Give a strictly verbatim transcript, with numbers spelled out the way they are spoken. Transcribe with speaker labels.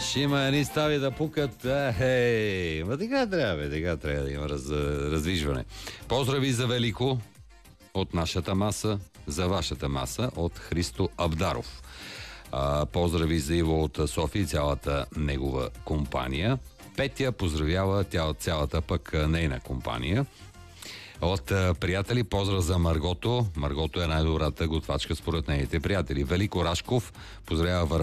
Speaker 1: Ще има едни стави да пукат. Ехей, ма така трябва, бе, така трябва да има раз, раздвижване. Поздрави за Велико от нашата маса, за вашата маса, от Христо Абдаров. А, поздрави за Иво от София и цялата негова компания. Петя поздравява тя, цялата пък нейна компания. От а, приятели поздрав за Маргото. Маргото е най-добрата готвачка според нейните приятели. Велико Рашков поздравява